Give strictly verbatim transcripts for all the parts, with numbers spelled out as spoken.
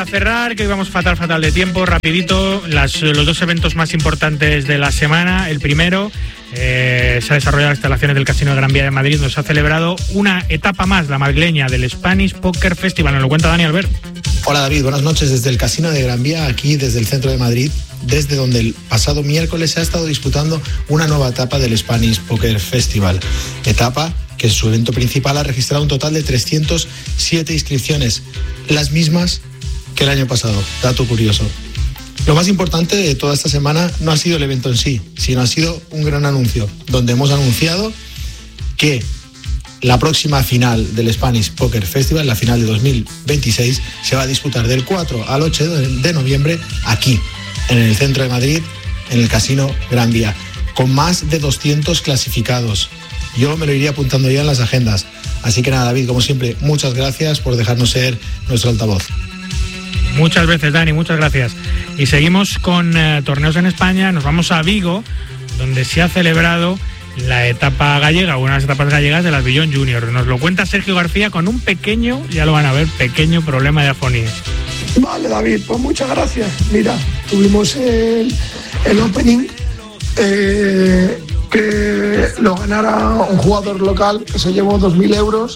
A cerrar, que hoy vamos fatal, fatal de tiempo, rapidito, las, los dos eventos más importantes de la semana. El primero, eh, se ha desarrollado en las instalaciones del Casino de Gran Vía de Madrid, donde se ha celebrado una etapa más, la madrileña, del Spanish Poker Festival. Nos lo cuenta Dani Albert. Hola David, buenas noches desde el Casino de Gran Vía, aquí desde el centro de Madrid, desde donde el pasado miércoles se ha estado disputando una nueva etapa del Spanish Poker Festival. Etapa que en su evento principal ha registrado un total de trescientas siete inscripciones, las mismas que el año pasado. Dato curioso. Lo más importante de toda esta semana no ha sido el evento en sí, sino ha sido un gran anuncio, donde hemos anunciado que la próxima final del Spanish Poker Festival, la final de dos mil veintiséis, se va a disputar del cuatro al ocho de noviembre aquí, en el centro de Madrid, en el Casino Gran Vía, con más de doscientos clasificados. Yo me lo iría apuntando ya en las agendas. Así que nada, David, como siempre, muchas gracias por dejarnos ser nuestro altavoz. Muchas veces, Dani, muchas gracias. Y seguimos con eh, torneos en España. Nos vamos a Vigo, donde se ha celebrado la etapa gallega, una de las etapas gallegas de las Beyond Junior. Nos lo cuenta Sergio García con un pequeño, ya lo van a ver, pequeño problema de afonía. Vale, David, pues muchas gracias. Mira, tuvimos el, el opening eh, que lo ganara un jugador local que se llevó dos mil euros.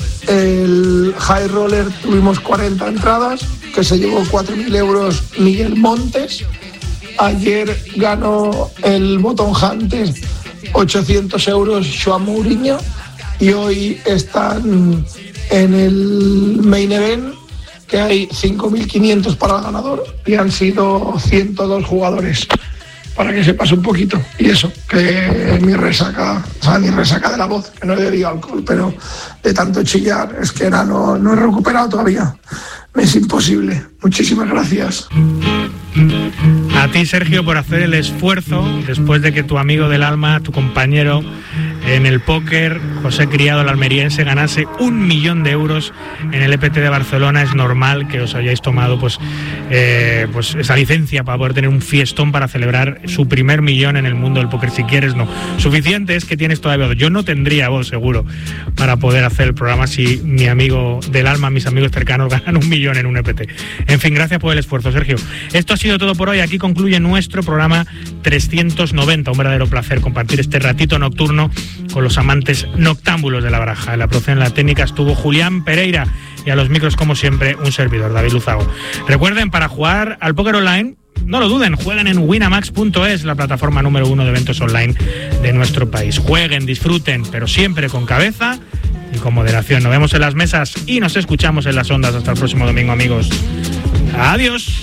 El high roller tuvimos cuarenta entradas, que se llevó cuatro mil euros Miguel Montes. Ayer ganó el Bottom Hunter ochocientos euros Joan Mourinho, y hoy están en el main event, que hay cinco mil quinientos para el ganador y han sido ciento dos jugadores, para que se pase un poquito. Y eso, que mi resaca, o sea, mi resaca de la voz, que no le dio alcohol, pero de tanto chillar, es que era, no, no he recuperado todavía. Es imposible. Muchísimas gracias. A ti, Sergio, por hacer el esfuerzo después de que tu amigo del alma, tu compañero en el póker, José Criado, el almeriense, ganase un millón de euros en el E P T de Barcelona. Es normal que os hayáis tomado pues, eh, pues esa licencia para poder tener un fiestón para celebrar su primer millón en el mundo del póker. Si quieres, no. Suficiente es que tienes todavía dos. Yo no tendría vos, seguro, para poder hacer el programa si mi amigo del alma, mis amigos cercanos, ganan un millón en un E P T. En fin, gracias por el esfuerzo, Sergio. Esto ha sido todo por hoy. Aquí concluye nuestro programa trescientos noventa. Un verdadero placer compartir este ratito nocturno con los amantes noctámbulos de la baraja. En la producción, en la técnica, estuvo Julián Pereira, y a los micros, como siempre, un servidor, David Luzago. Recuerden, para jugar al póker online, no lo duden, jueguen en winamax punto es, la plataforma número uno de eventos online de nuestro país. Jueguen, disfruten, pero siempre con cabeza y con moderación. Nos vemos en las mesas y nos escuchamos en las ondas. Hasta el próximo domingo, amigos. Adiós.